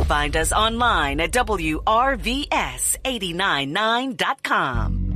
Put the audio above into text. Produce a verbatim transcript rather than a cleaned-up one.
find us online at W R V S eight nine nine dot com.